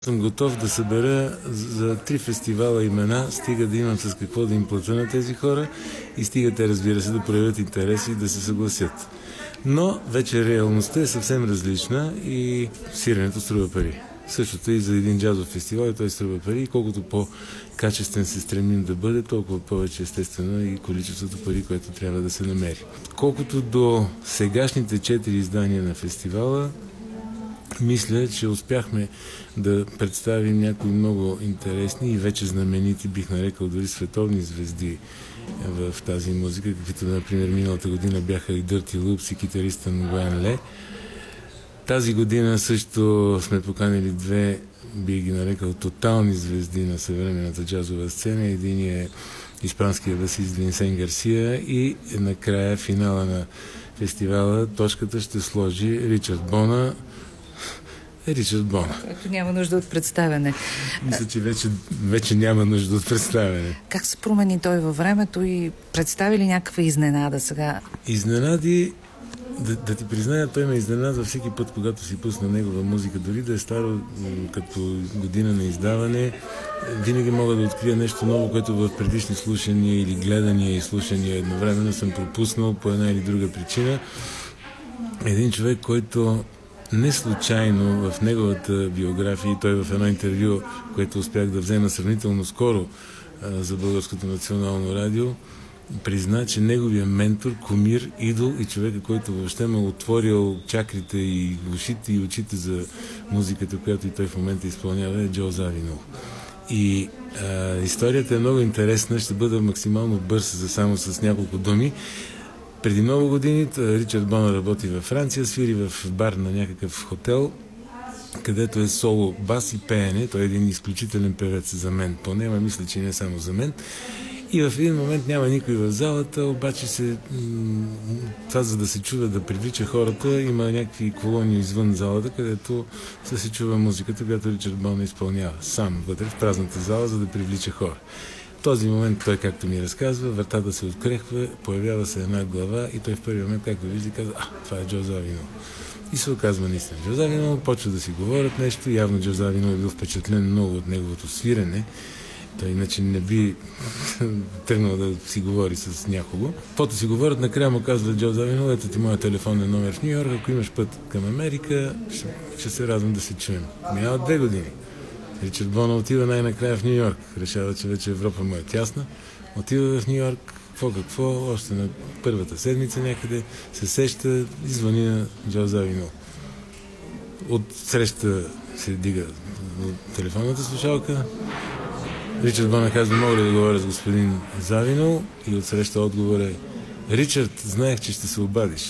Съм готов да събера за 3 фестивала имена, стига да имам с какво да им платя на тези хора и стига те, разбира се, да проявят интереси и да се съгласят. Но вече реалността е съвсем различна и свирането струва пари. Същото и за един джазов фестивал, и той струва пари, и колкото по-качествен се стремим да бъде, толкова повече естествено и количеството пари, което трябва да се намери. Колкото до сегашните 4 издания на фестивала, мисля, че успяхме да представим някои много интересни и вече знаменити, бих нарекал дори световни звезди в тази музика, каквито, например, миналата година бяха и Dirty Loops и китариста Нгуен Ле. Тази година също сме поканили 2, бих ги нарекал, тотални звезди на съвременната джазова сцена. Един е испанския басист Винсен Гарсия и накрая финала на фестивала точката ще сложи Ричард Бона. Който няма нужда от представяне. Мисля, че вече няма нужда от представяне. Как се промени той във времето и представи ли някаква изненада сега? Изненади, да ти призная, той ме изненадва всеки път, когато си пусна негова музика. Дори да е старо като година на издаване, винаги мога да открия нещо ново, което в предишни слушания или гледания и слушания едновременно съм пропуснал по една или друга причина. Един човек, който не случайно в неговата биография, той в едно интервю, което успях да взема сравнително скоро за Българското национално радио, призна, че неговия ментор, кумир, идол и човека, който въобще ме отворил чакрите и ушите и очите за музиката, която и той в момента изпълнява, е Джо Завинол. И историята е много интересна, ще бъда максимално бърз само с няколко думи. Преди много години Ричард Бона работи във Франция, свири в бар на някакъв хотел, където е соло бас и пеене. Той е един изключителен певец за мен, поне, мисля, че не само за мен. И в един момент няма никой в залата, обаче това, за да се чува, да привлича хората, има някакви колони извън залата, където се чува музиката, която Ричард Бона изпълнява сам вътре в празната зала, за да привлича хора. В този момент той, както ми разказва, вратата се открехва, появява се една глава и той в първи момент, както вижда, казва: това е Джо Завинол. И се оказва наистина Джо Завинол, почва да си говорят нещо, явно Джо Завинол е бил впечатлен много от неговото свирене. Той иначе не би тръгнал да си говори с някого. Каквото си говорят, накрая му казва Джо Завинол: ето ти моя телефонен номер в Ню Йорк, ако имаш път към Америка, ще се радвам да се чуем. Минават 2 години. Ричард Бона отива най-накрая в Ню Йорк. Решава, че вече Европа му е тясна. Отива в Ню Йорк, какво, още на първата седмица някъде се сеща и звъни на Джо Завинол. От среща се дига телефонната слушалка. Ричард Бона казва: мога ли да говоря с господин Завинол? И от среща отговор е: Ричард, знаех, че ще се обадиш.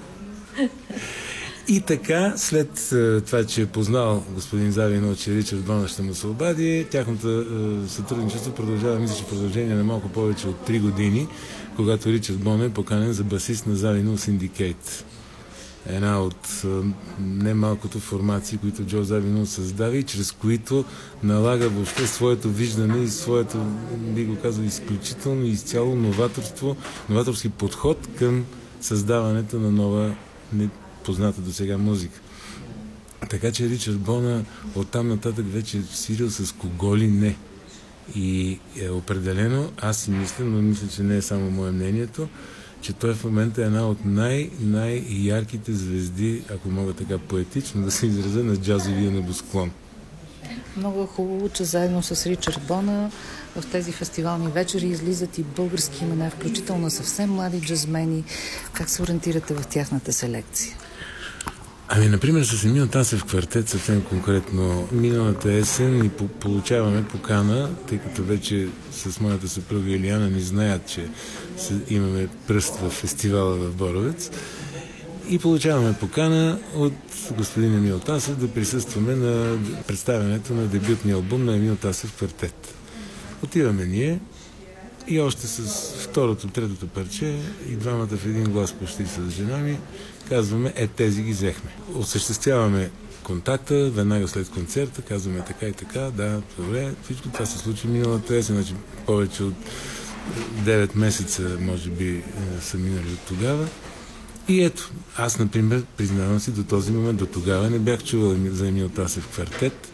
И така, след това, че е познал господин Завинол, че Ричард Бона ще му се обади, тяхното сътрудничество продължава, мисля, че в продължение на малко повече от 3 години, когато Ричард Бона е поканен за басист на Завинол Syndicate. Една от немалкото формации, които Джо Завинол създава и чрез които налага въобще своето виждане и своето, би го казал, изключително и изцяло новаторски подход към създаването на нова, позната до сега музика. Така че Ричард Бона оттам нататък вече е свирил с кого ли не. И определено, аз си мисля, но мисля, че не е само мое мнението, че той в момента е една от най-ярките звезди, ако мога така поетично да се изразя, на джазовия небосклон. Много е хубаво, че заедно с Ричард Бона в тези фестивални вечери излизат и български имена, включително съвсем млади джазмени. Как се ориентирате в тяхната селекция? Например, с Емил Тасев квартет, съвсем конкретно, миналата есен и получаваме покана, тъй като вече с моята съпруга Илияна ни знаят, че имаме пръст в фестивала в Боровец. И получаваме покана от господин Емил Тасев да присъстваме на представянето на дебютния албум на Емил Тасев квартет. Отиваме ние и още с второто, третото парче и двамата в един глас почти с жена ми казваме: тези ги взехме. Осъществяваме контакта веднага след концерта, казваме така и така, да, добре, всичко това се случи миналата есен, значи повече от 9 месеца, може би, са минали от тогава. И ето, аз, например, признавам си, до този момент, до тогава не бях чувал за Емил Тасев квартет.